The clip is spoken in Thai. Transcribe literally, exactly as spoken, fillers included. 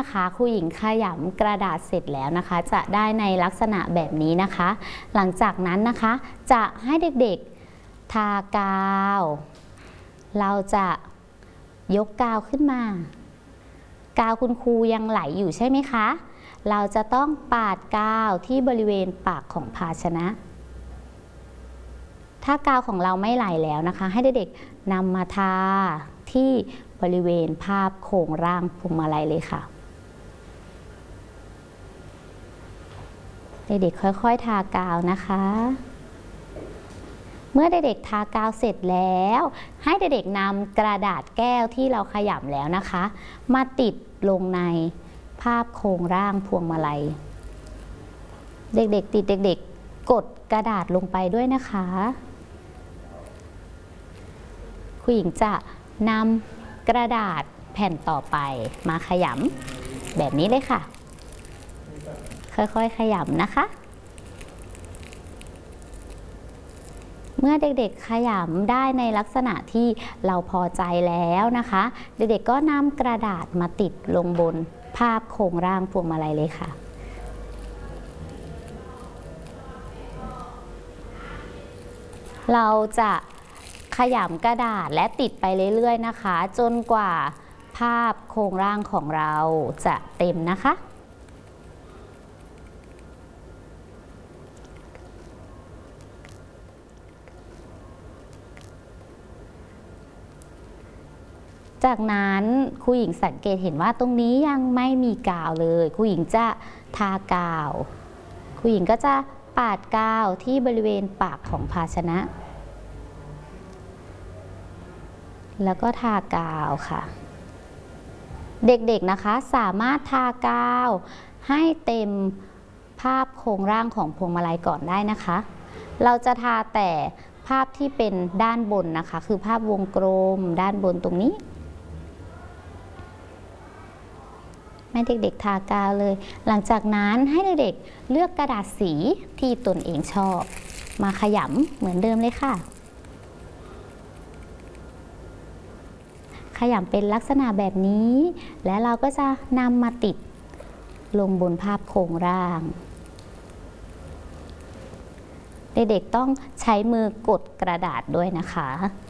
นะคะครูหญิงขยำกระดาษเสร็จแล้วนะคะจะได้ในลักษณะแบบนี้นะคะหลังจากนั้นนะคะจะให้เด็กๆทากาวเราจะยกกาวขึ้นมากาวคุณครูยังไหลอยู่ใช่ไหมคะเราจะต้องปาดกาวที่บริเวณปากของภาชนะถ้ากาวของเราไม่ไหลแล้วนะคะให้เด็กๆนำมาทาที่บริเวณภาพโครงร่างพวงมาลัยเลยค่ะเด็กๆค่อยๆทากาวนะคะเมื่อเด็กๆทากาวเสร็จแล้วให้เด็กๆนำกระดาษแก้วที่เราขยำแล้วนะคะมาติดลงในภาพโครงร่างพวงมาลัยเด็กๆติดเด็กๆกดกระดาษลงไปด้วยนะคะครูหญิงจะนำกระดาษแผ่นต่อไปมาขยำแบบนี้เลยค่ะค่อยๆขยำนะคะเมื่อเด็กๆขยำได้ในลักษณะที่เราพอใจแล้วนะคะเด็กๆก็นำกระดาษมาติดลงบนภาพโครงร่างพวงมาลัยเลยค่ะเราจะขยำกระดาษและติดไปเรื่อยๆนะคะจนกว่าภาพโครงร่างของเราจะเต็มนะคะจากนั้นครูหญิงสังเกตเห็นว่าตรงนี้ยังไม่มีกาวเลยครูหญิงจะทากาวครูหญิงก็จะปาดกาวที่บริเวณปากของภาชนะแล้วก็ทากาวค่ะเด็กๆนะคะสามารถทากาวให้เต็มภาพโครงร่างของพวงมาลัยก่อนได้นะคะเราจะทาแต่ภาพที่เป็นด้านบนนะคะคือภาพวงกลมด้านบนตรงนี้ให้เด็กๆทากาวเลยหลังจากนั้นให้เด็กๆเลือกกระดาษสีที่ตนเองชอบมาขยำเหมือนเดิมเลยค่ะขยำเป็นลักษณะแบบนี้และเราก็จะนำมาติดลงบนภาพโครงร่างเด็กๆต้องใช้มือกดกระดาษด้วยนะคะ